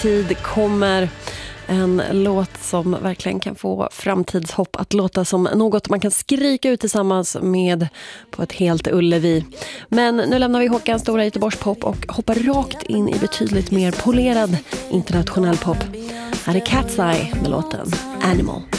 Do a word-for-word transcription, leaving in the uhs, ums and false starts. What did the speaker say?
tid kommer. En låt som verkligen kan få framtidshopp att låta som något man kan skrika ut tillsammans med på ett helt Ullevi. Men nu lämnar vi Håkans stora Göteborgspop och hoppar rakt in i betydligt mer polerad internationell pop. Här är Cat's Eye med låten Animal.